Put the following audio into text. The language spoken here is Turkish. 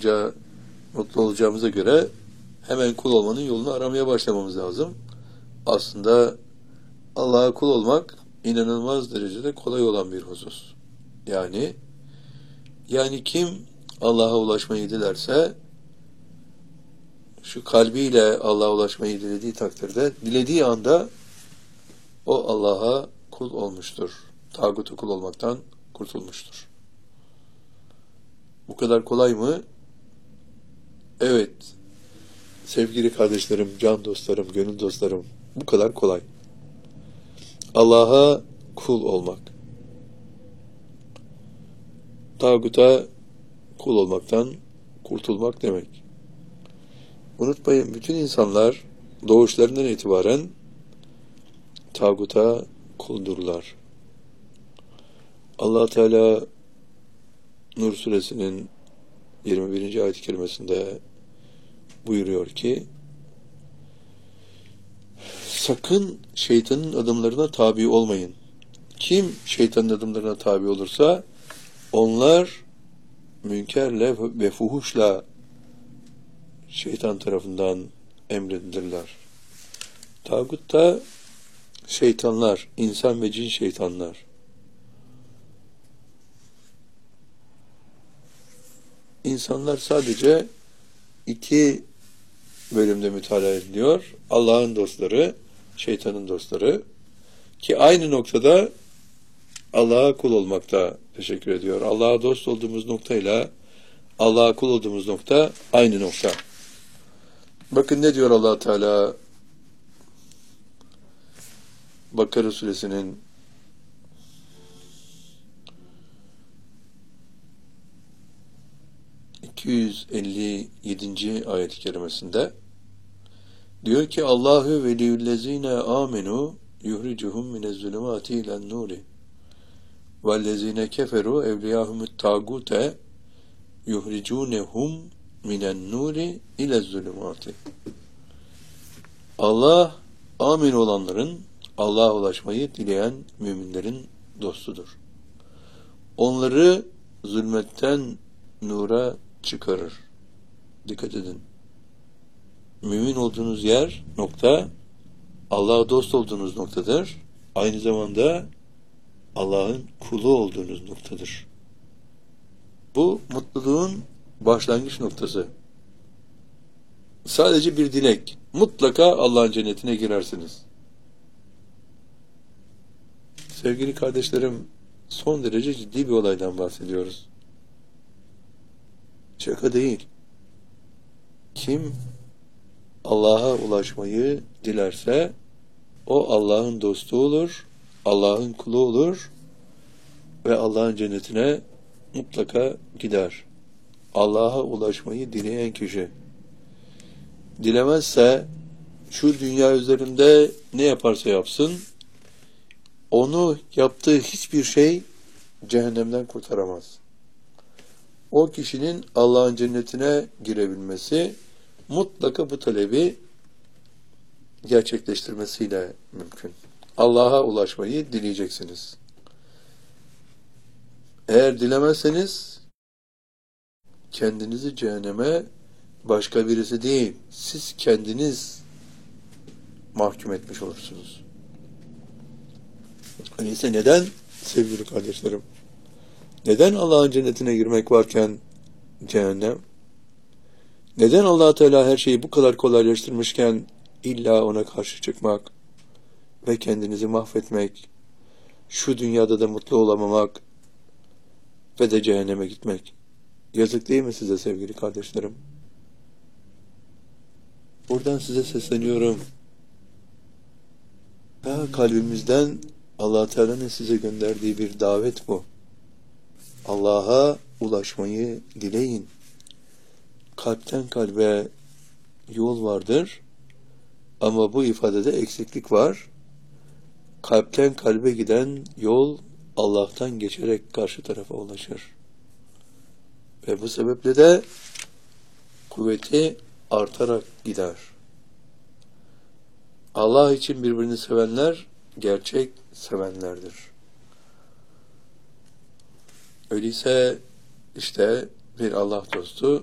mutlu olacağımıza göre hemen kul olmanın yolunu aramaya başlamamız lazım. Aslında Allah'a kul olmak inanılmaz derecede kolay olan bir husus. Yani kim Allah'a ulaşmayı dilerse, şu kalbiyle Allah'a ulaşmayı dilediği takdirde, dilediği anda o Allah'a kul olmuştur. Tağuta kul olmaktan kurtulmuştur. Bu kadar kolay mı? Evet. Sevgili kardeşlerim, can dostlarım, gönül dostlarım, bu kadar kolay. Allah'a kul olmak. Tağuta kul olmaktan kurtulmak demek. Unutmayın, bütün insanlar doğuşlarından itibaren tağuta kuldurlar. Allah Teala Nur suresinin 21. ayet-i kerimesinde buyuruyor ki, sakın şeytanın adımlarına tabi olmayın. Kim şeytanın adımlarına tabi olursa onlar münkerle ve fuhuşla şeytan tarafından emredilirler. Tağut da şeytanlar, insan ve cin şeytanlar. İnsanlar sadece iki bölümde mütalaa ediliyor. Allah'ın dostları, şeytanın dostları. Ki aynı noktada Allah'a kul olmakta teşekkür ediyor. Allah'a dost olduğumuz noktayla Allah'a kul olduğumuz nokta aynı nokta. Bakın ne diyor Allah Teala Bakara suresinin 257. ayet-i kerimesinde diyor ki, Allahu veliyyullezine amenu yuhricuhum minezzulumati ilen nuri vellezine keferu evliyahumut tagute yuhricunehum minen nuri ilezzulumati. Allah, amin olanların, Allah'a ulaşmayı dileyen müminlerin dostudur. Onları zulmetten nura çıkarır. Dikkat edin. Mümin olduğunuz yer, nokta, Allah'a dost olduğunuz noktadır. Aynı zamanda Allah'ın kulu olduğunuz noktadır. Bu mutluluğun başlangıç noktası. Sadece bir dilek. Mutlaka Allah'ın cennetine girersiniz. Sevgili kardeşlerim, son derece ciddi bir olaydan bahsediyoruz. Şaka değil. Kim Allah'a ulaşmayı dilerse o Allah'ın dostu olur, Allah'ın kulu olur ve Allah'ın cennetine mutlaka gider. Allah'a ulaşmayı dileyen kişi. Dilemezse şu dünya üzerinde ne yaparsa yapsın, onu yaptığı hiçbir şey cehennemden kurtaramaz. O kişinin Allah'ın cennetine girebilmesi mutlaka bu talebi gerçekleştirmesiyle mümkün. Allah'a ulaşmayı dileyeceksiniz. Eğer dilemezseniz kendinizi cehenneme başka birisi değil, siz kendiniz mahkum etmiş olursunuz. Öyleyse neden sevgili kardeşlerim? Neden Allah'ın cennetine girmek varken cehennem? Neden Allah Teala her şeyi bu kadar kolaylaştırmışken illa ona karşı çıkmak ve kendinizi mahvetmek, şu dünyada da mutlu olamamak ve de cehenneme gitmek? Yazık değil mi size sevgili kardeşlerim? Buradan size sesleniyorum. Kalbimizden Allah Teala'nın size gönderdiği bir davet bu. Allah'a ulaşmayı dileyin. Kalpten kalbe yol vardır ama bu ifadede eksiklik var. Kalpten kalbe giden yol Allah'tan geçerek karşı tarafa ulaşır. Ve bu sebeple de kuvveti artarak gider. Allah için birbirini sevenler gerçek sevenlerdir. Öyleyse işte bir Allah dostu